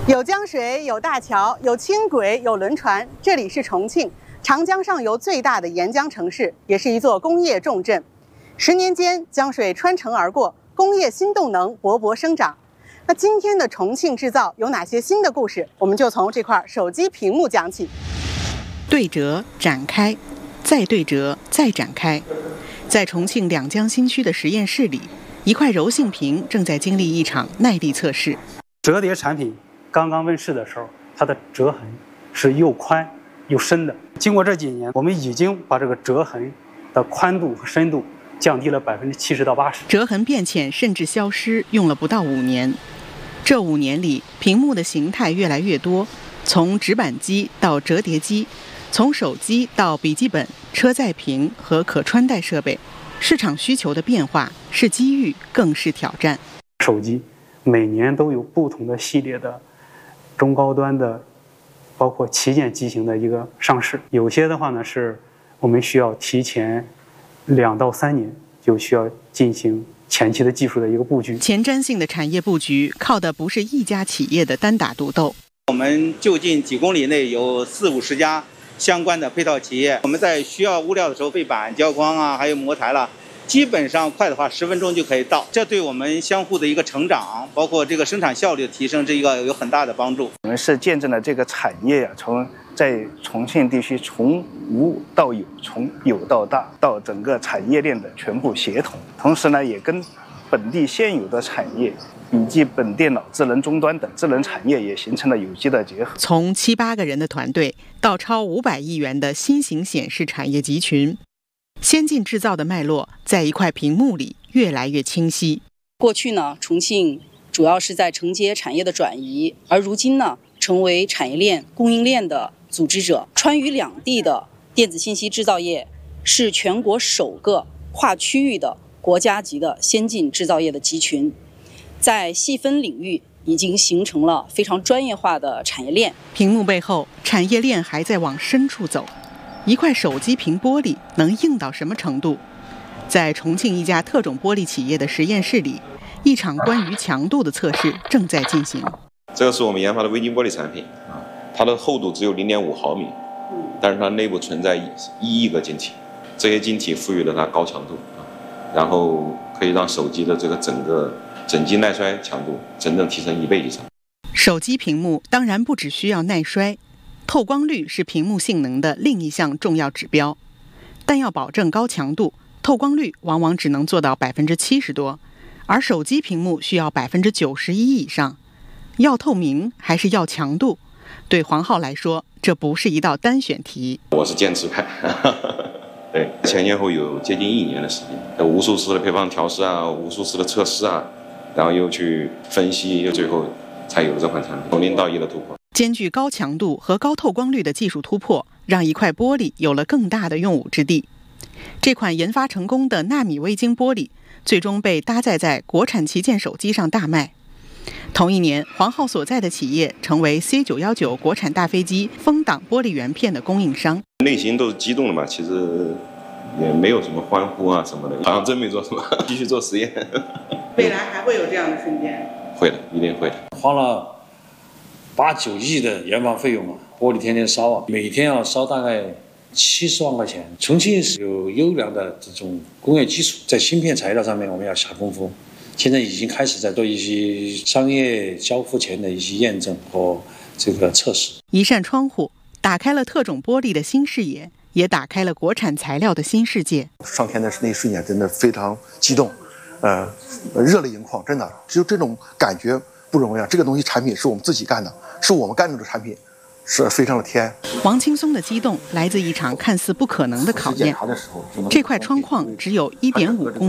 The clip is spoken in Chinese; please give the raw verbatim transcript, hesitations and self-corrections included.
有江水，有大桥，有轻轨，有轮船。这里是重庆，长江上游最大的沿江城市，也是一座工业重镇。十年间，江水穿城而过，工业新动能勃勃生长。那今天的重庆制造有哪些新的故事？我们就从这块手机屏幕讲起。对折、展开，再对折，再展开。在重庆两江新区的实验室里，一块柔性屏正在经历一场耐力测试。 折叠产品刚刚问世的时候，它的折痕是又宽又深的。经过这几年，我们已经把这个折痕的宽度和深度降低了百分之七十到八十。 折痕变浅甚至消失，用了不到五年。这五年里，屏幕的形态越来越多，从直板机到折叠机，从手机到笔记本、车载屏和可穿戴设备，市场需求的变化是机遇，更是挑战。 手机每年都有不同的系列的中高端的，包括旗舰机型的一个上市。有些的话呢，是我们需要提前两到三年就需要进行前期的技术的一个布局。 前瞻性的产业布局靠的不是一家企业的单打独斗。 我们就近几公里内有四五十家相关的配套企业，我们在需要物料的时候，背板、胶框啊，还有模台了，基本上快的话十分钟就可以到。这对我们相互的一个成长，包括这个生产效率的提升，这一个有很大的帮助。 我们是见证了这个产业呀、啊，从在重庆地区从无到有，从有到大，到整个产业链的全部协同。同时呢，也跟本地现有的产业以及本电脑、智能终端等智能产业也形成了有机的结合。 从七八个人的团队到超五百亿元的新型显示产业集群，先进制造的脉络在一块屏幕里越来越清晰。 过去呢，重庆主要是在承接产业的转移，而如今呢，成为产业链、供应链的组织者。川渝两地的电子信息制造业是全国首个跨区域的国家级的先进制造业的集群，在细分领域已经形成了非常专业化的产业链。 屏幕背后，产业链还在往深处走。一块手机屏玻璃能硬到什么程度？在重庆一家特种玻璃企业的实验室里，一场关于强度的测试正在进行。 这个是我们研发的微晶玻璃产品，它的厚度只有 零点五毫米，但是它内部存在一亿个晶体，这些晶体赋予了它高强度，然后可以让手机的这个整个整机耐摔强度整整提升一倍以上。 手机屏幕当然不只需要耐摔，透光率是屏幕性能的另一项重要指标，但要保证高强度，透光率往往只能做到百分之七十多，而手机屏幕需要百分之九十一以上。要透明还是要强度？对黄浩来说，这不是一道单选题。 我是坚持派，对，前前后有接近一年的时间，无数次的配方调试啊，无数次的测试啊，然后又去分析，又最后才有了这款产品，从零到一的突破。 兼具高强度和高透光率的技术突破，让一块玻璃有了更大的用武之地。这款研发成功的纳米微晶玻璃，最终被搭载在国产旗舰手机上大卖。同一年，黄浩所在的企业成为 C 九一九 国产大飞机风挡玻璃圆片的供应商。 内心都是激动的嘛，其实也没有什么欢呼啊什么的，好像真没做什么，继续做实验。 未来还会有这样的瞬间？ 会的，一定会的。 花了八九亿的研发费用啊，玻璃天天烧啊，每天要烧大概七十万块钱。重庆是有优良的这种工业基础，在芯片材料上面我们要下功夫。现在已经开始在做一些商业交付前的一些验证和这个测试。 一扇窗户打开了特种玻璃的新视野，也打开了国产材料的新世界。 上天的那一瞬间真的非常激动，呃，热泪盈眶，真的，只有这种感觉不容易啊！这个东西产品是我们自己干的，是我们干出的产品，是非常的甜。 王青松的激动来自一场看似不可能的考验。这块窗框只有 一点五公